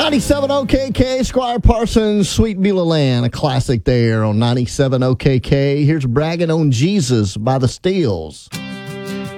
97 OKK, Squire Parsons, Sweet Beulah Land, a classic there on 97 OKK. Here's Bragging on Jesus by the Steels.